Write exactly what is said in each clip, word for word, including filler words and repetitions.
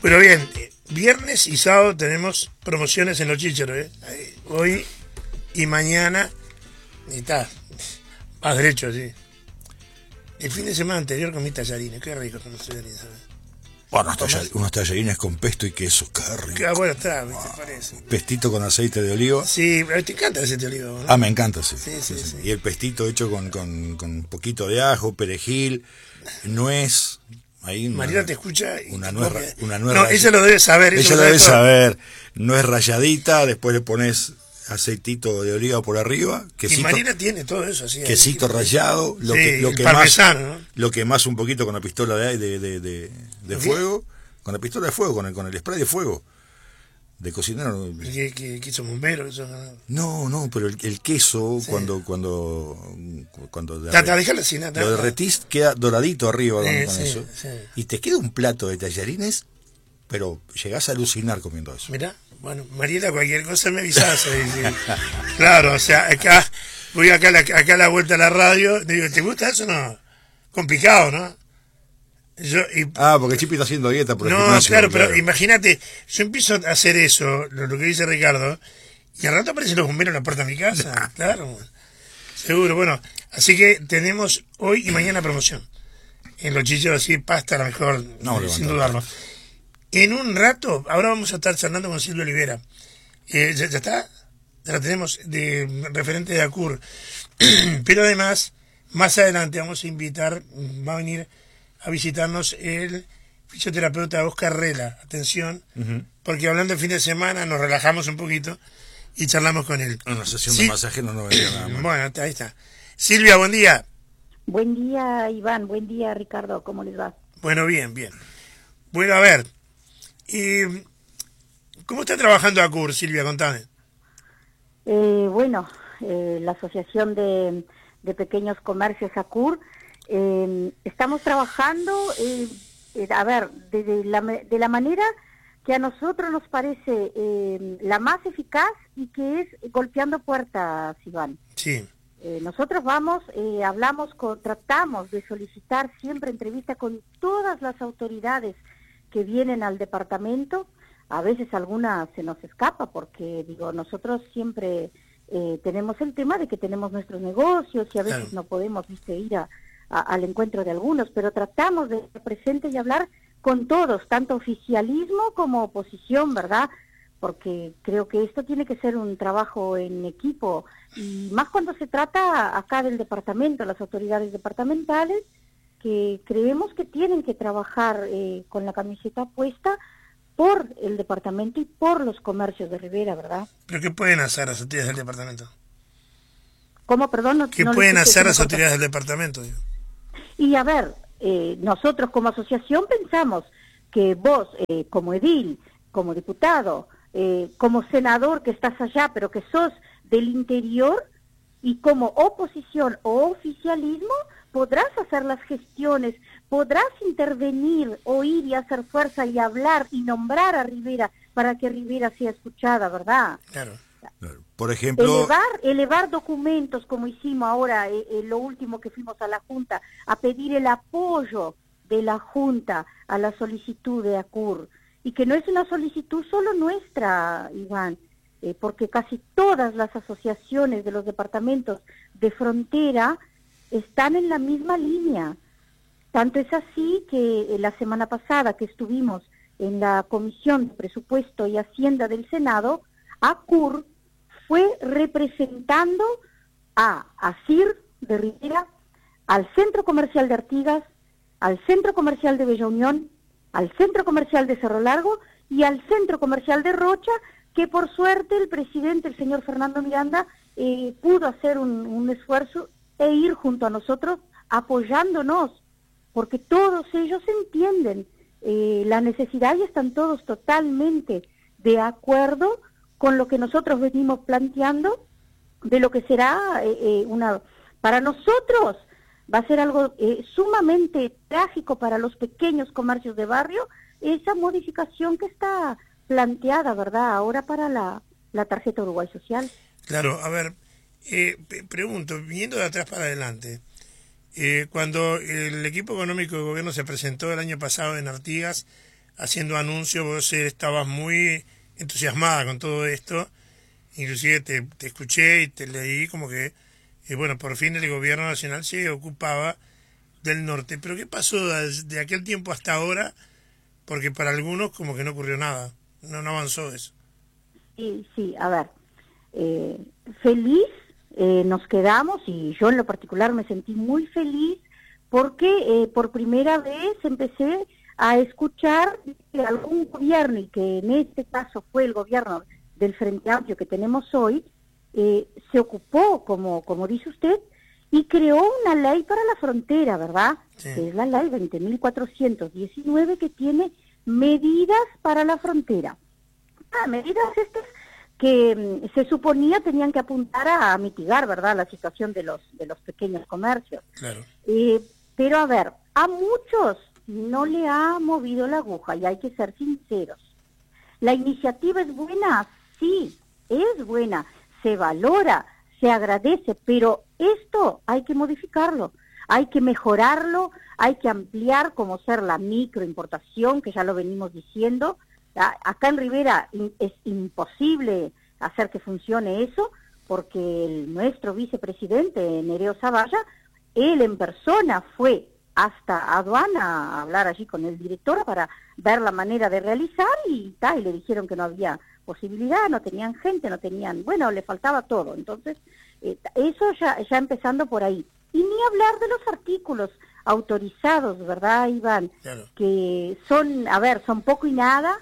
Pero bien, viernes y sábado tenemos promociones en los chícharos, ¿eh? Hoy y mañana, y está, vas derecho, sí. El fin de semana anterior comí tallarines, qué rico son los tallarines, ¿sabes? Bueno, unos, tallari, unos tallarines con pesto y queso, qué rico. Qué bueno está, ¿me te parece? Pestito con aceite de oliva. Sí, te encanta el aceite de oliva, ¿no? Ah, me encanta, sí. Sí, sí, sí, sí. Y el pestito hecho con, con, con un poquito de ajo, perejil, nuez. Ahí una, Mariela te escucha y una te nuez, copia. una nuez No, ray... ella lo debe saber. Ella lo debe saber. Nuez ralladita, después le pones aceitito de oliva por arriba, quesito, y Mariela tiene todo eso así. quesito ahí, rallado, lo sí, que lo el que parmesano, más ¿no? lo que más un poquito con la pistola de de, de, de, de fuego, con la pistola de fuego, con el con el spray de fuego de cocinero. ¿Qué, qué, qué son bomberos? No, no, pero el, el queso sí. cuando cuando cuando de Tata, déjalo así, nada. Lo derretís queda doradito arriba con, eh, con sí, eso sí. Y te queda un plato de tallarines, pero llegás a alucinar comiendo eso. Mirá. Bueno, Mariela, cualquier cosa me avisás. Claro, o sea, acá voy acá a la, acá a la vuelta a la radio, digo, ¿te gusta eso o no? Complicado, ¿no? Yo, y, ah, porque Chipi está haciendo dieta por el no, gimnasio. claro, claro, pero imagínate, yo empiezo a hacer eso, lo, lo que dice Ricardo, y al rato aparecen los bomberos en la puerta de mi casa. Claro, seguro. Bueno, así que tenemos hoy y mañana promoción. En los chícharos, así, pasta la mejor, no, sin dudarlo. En un rato, ahora vamos a estar charlando con Silvia Olivera. Eh, ¿ya, ¿Ya está? Ya la tenemos de referente de ACUR. Pero además, más adelante vamos a invitar, va a venir a visitarnos el fisioterapeuta Oscar Rela. Atención, uh-huh. Porque hablando el fin de semana nos relajamos un poquito y charlamos con él. Una sesión ¿Sí? de masaje no nos vendría nada mal. Bueno, ahí está. Silvia, buen día. Buen día, Iván. Buen día, Ricardo. ¿Cómo les va? Bueno, bien, bien. Bueno, a ver. ¿Y cómo está trabajando ACUR, Silvia? Contame. Eh, bueno, eh, la Asociación de, de Pequeños Comercios ACUR, eh, estamos trabajando, eh, eh, a ver, de, de, la, de la manera que a nosotros nos parece eh, la más eficaz y que es golpeando puertas, Iván. Sí. Eh, nosotros vamos, eh, hablamos, con, tratamos de solicitar siempre entrevista con todas las autoridades que vienen al departamento. A veces alguna se nos escapa porque, digo, nosotros siempre eh, tenemos el tema de que tenemos nuestros negocios y a veces claro. no podemos, viste, ir a, a, al encuentro de algunos, pero tratamos de estar presentes y hablar con todos, tanto oficialismo como oposición, ¿verdad? Porque creo que esto tiene que ser un trabajo en equipo, y más cuando se trata acá del departamento, las autoridades departamentales, que creemos que tienen que trabajar eh, con la camiseta puesta por el departamento y por los comercios de Rivera, ¿verdad? ¿Pero qué pueden hacer las autoridades del departamento? ¿Cómo, perdón? No, ¿Qué no pueden hacer las corta. autoridades del departamento? Digo? Y a ver, eh, nosotros como asociación pensamos que vos, eh, como edil, como diputado, eh, como senador que estás allá, pero que sos del interior, y como oposición o oficialismo, podrás hacer las gestiones, podrás intervenir, oír y hacer fuerza y hablar y nombrar a Rivera para que Rivera sea escuchada, ¿verdad? Claro. Por ejemplo... Elevar, elevar documentos, como hicimos ahora, eh, eh, lo último que fuimos a la Junta, a pedir el apoyo de la Junta a la solicitud de ACUR, y que no es una solicitud solo nuestra, Iván, eh, porque casi todas las asociaciones de los departamentos de frontera están en la misma línea. Tanto es así que eh, la semana pasada que estuvimos en la Comisión de Presupuesto y Hacienda del Senado, ACUR fue representando a ASIR de Rivera, al Centro Comercial de Artigas, al Centro Comercial de Bella Unión, al Centro Comercial de Cerro Largo y al Centro Comercial de Rocha, que por suerte el presidente, el señor Fernando Miranda, eh, pudo hacer un, un esfuerzo e ir junto a nosotros apoyándonos, porque todos ellos entienden eh, la necesidad y están todos totalmente de acuerdo con lo que nosotros venimos planteando, de lo que será eh, eh, una... Para nosotros va a ser algo eh, sumamente trágico para los pequeños comercios de barrio, esa modificación que está planteada, ¿verdad?, ahora para la, la tarjeta Uruguay Social. Claro, a ver, eh, pregunto, viniendo de atrás para adelante, eh, cuando el equipo económico del gobierno se presentó el año pasado en Artigas haciendo anuncios, vos estabas muy entusiasmada con todo esto, inclusive te, te escuché y te leí como que, eh, bueno, por fin el gobierno nacional se ocupaba del norte. Pero ¿qué pasó de, de aquel tiempo hasta ahora? Porque para algunos como que no ocurrió nada, no, no avanzó eso. Sí, sí, a ver, eh, feliz eh, nos quedamos, y yo en lo particular me sentí muy feliz porque eh, por primera vez empecé a escuchar que algún gobierno, y que en este caso fue el gobierno del Frente Amplio que tenemos hoy, eh, se ocupó, como, como dice usted, y creó una ley para la frontera, ¿verdad? Sí. Que es la ley veinte mil cuatrocientos diecinueve, que tiene medidas para la frontera. Ah, medidas estas que mm, se suponía tenían que apuntar a mitigar, ¿verdad?, la situación de los, de los pequeños comercios. Claro. Eh, pero a ver, a muchos no le ha movido la aguja, y hay que ser sinceros. ¿La iniciativa es buena? Sí, es buena, se valora, se agradece, pero esto hay que modificarlo, hay que mejorarlo, hay que ampliar como ser la microimportación, que ya lo venimos diciendo. Acá en Rivera es imposible hacer que funcione eso, porque el, nuestro vicepresidente, Nereo Zavalla, él en persona fue hasta aduana a hablar allí con el director para ver la manera de realizar, y, ta, y le dijeron que no había posibilidad, no tenían gente, no tenían, bueno, le faltaba todo. Entonces, eh, eso ya, ya empezando por ahí. Y ni hablar de los artículos autorizados, ¿verdad, Iván? Claro. Que son, a ver, son poco y nada.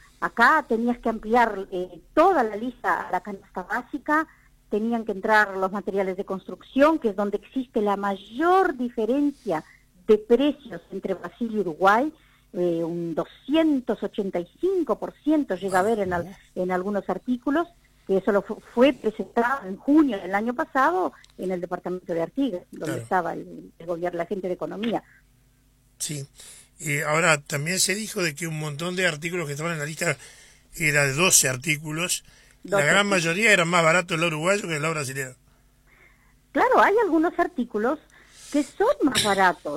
Acá tenías que ampliar eh, toda la lista a la canasta básica, tenían que entrar los materiales de construcción, que es donde existe la mayor diferencia de precios entre Brasil y Uruguay, eh, un doscientos ochenta y cinco por ciento llega a haber en, al, en algunos artículos, que eso lo fu fue presentado en junio del año pasado en el departamento de Artigas, donde Claro. estaba el, el gobierno, la gente de economía. Sí. Y ahora también se dijo de que un montón de artículos que estaban en la lista era de doce artículos. La doce. gran mayoría eran más baratos el lado uruguayo que el lado brasileño. Claro, hay algunos artículos que son más baratos,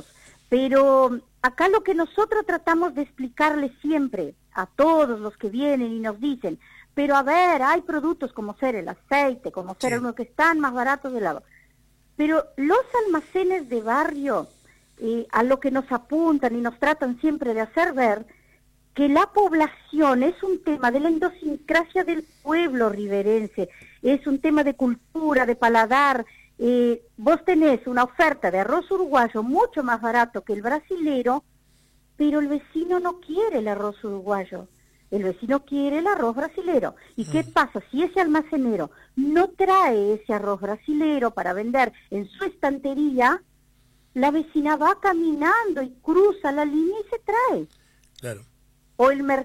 pero acá lo que nosotros tratamos de explicarles siempre a todos los que vienen y nos dicen, pero a ver, hay productos como ser el aceite, como ser Sí. algunos que están más baratos de lado. Pero los almacenes de barrio, eh, a lo que nos apuntan y nos tratan siempre de hacer ver, que la población es un tema de la idiosincrasia del pueblo riverense, es un tema de cultura, de paladar. Eh, vos tenés una oferta de arroz uruguayo mucho más barato que el brasilero, pero el vecino no quiere el arroz uruguayo, el vecino quiere el arroz brasilero. ¿Y qué pasa? Si ese almacenero no trae ese arroz brasilero para vender en su estantería, la vecina va caminando y cruza la línea y se trae. Claro. O el mercado